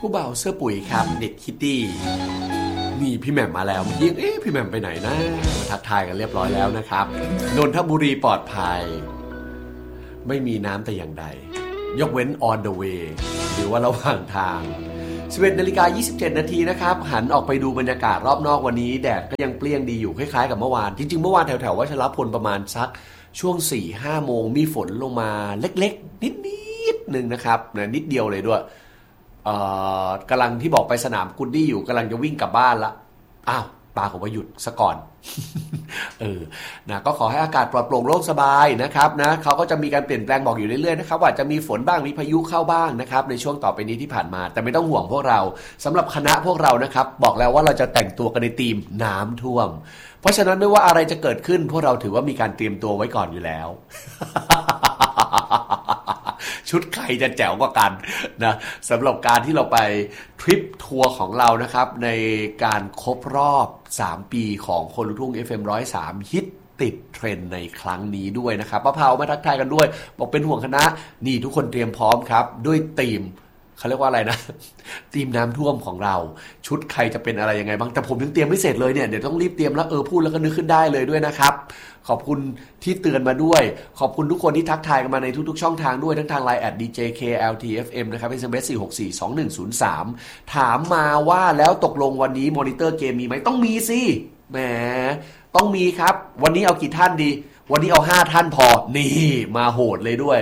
ผู้บ่าวเสื้อปุ๋ยครับเด็กคิตตี้นี่พี่แหม่มมาแล้วยิ่งพี่แหม่มไปไหนนะมาทักทายกันเรียบร้อยแล้วนะครับนนทบุรีปลอดภัยไม่มีน้ำแต่อย่างใดยกเว้น on the way หรือว่าระหว่างทาง 11:27 นาทีนะครับหันออกไปดูบรรยากาศรอบนอกวันนี้แดดก็ยังเปรี้ยงดีอยู่คล้ายๆกับเมื่อวานจริงๆเมื่อวานแถวๆวัชรพลประมาณสักช่วง 4-5 โมงมีฝนลงมาเล็กๆนิดๆนึงนะครับนิดเดียวเลยด้วยกำลังที่บอกไปสนามกุดดี้อยู่กำลังจะวิ่งกลับบ้านละอ้าวปาผมว่าหยุดซะก่อน นะก็ขอให้อากาศปลอดโปร่งโล่งสบายนะครับนะเขาก็จะมีการเปลี่ยนแปลงบอกอยู่เรื่อยๆนะครับว่าจะมีฝนบ้างมีพายุเข้าบ้างนะครับในช่วงต่อไปนี้ที่ผ่านมาแต่ไม่ต้องห่วงพวกเราสำหรับคณะพวกเรานะครับบอกแล้วว่าเราจะแต่งตัวกันในธีมน้ำท่วมเพราะฉะนั้นไม่ว่าอะไรจะเกิดขึ้นพวกเราถือว่ามีการเตรียมตัวไว้ก่อนอยู่แล้ว ชุดใครจะแจ๋วกว่ากันนะสำหรับการที่เราไปทริปทัวร์ของเรานะครับในการครบรอบ3ปีของคนลูกทุ่ง FM 103ฮิตติดเทรนด์ในครั้งนี้ด้วยนะครับป้าเผามาทักทายกันด้วยบอกเป็นห่วงคณะนี่ทุกคนเตรียมพร้อมครับด้วยธีมเขาเรียกว่าอะไรนะธีมน้ำท่วมของเราชุดใครจะเป็นอะไรยังไงบ้างแต่ผมยังเตรียมไม่เสร็จเลยเนี่ยเดี๋ยวต้องรีบเตรียมแล้วพูดแล้วก็นึกขึ้นได้เลยด้วยนะครับขอบคุณที่เตือนมาด้วยขอบคุณทุกคนที่ทักทายกันมาในทุกๆช่องทางด้วยทั้งทาง LINE @DJKLTFM นะครับ SMS 4642103ถามมาว่าแล้วตกลงวันนี้มอนิเตอร์เกมมีไหมต้องมีสิแหมต้องมีครับวันนี้เอากี่ท่านดีวันนี้เอา5ท่านพอนี่มาโหดเลยด้วย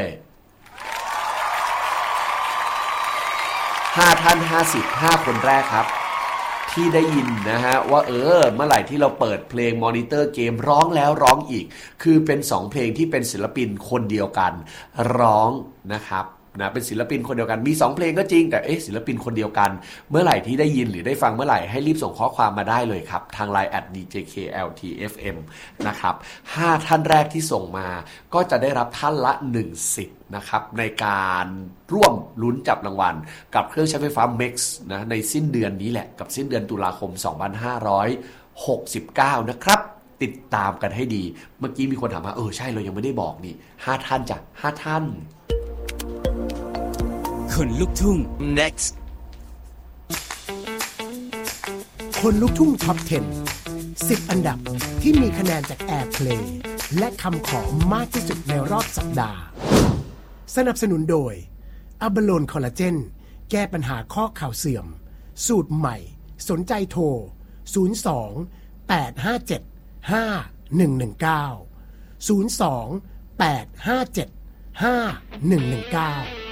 5ท่าน55คนแรกครับที่ได้ยินนะฮะว่าเมื่อไหร่ที่เราเปิดเพลงมอนิเตอร์เกมร้องแล้วร้องอีกคือเป็น2เพลงที่เป็นศิลปินคนเดียวกันร้องนะครับนะเป็นศิลปินคนเดียวกันมี2เพลงก็จริงแต่ศิลปินคนเดียวกันเมื่อไหร่ที่ได้ยินหรือได้ฟังเมื่อไหร่ให้รีบส่งข้อความมาได้เลยครับทาง LINE @DJKLTFM นะครับ5ท่านแรกที่ส่งมาก็จะได้รับท่านละ1สิทธิ์นะครับในการร่วมลุ้นจับรางวัลกับเครื่องใช้ไฟฟ้า Max นะในสิ้นเดือนนี้แหละกับสิ้นเดือนตุลาคม2569นะครับติดตามกันให้ดีเมื่อกี้มีคนถามว่าใช่เรายังไม่ได้บอกนี่5ท่านจ้ะ5ท่านคนลุกทุ่ง next คนลุกทุ่งท็อป 10 10 อันดับที่มีคะแนนจาก Airplay และคำขอมากที่สุดในรอบสัปดาห์สนับสนุนโดยอะบาโลนคอลลาเจนแก้ปัญหาข้อเข่าเสื่อมสูตรใหม่สนใจโทร02 857 5119 02 857 5119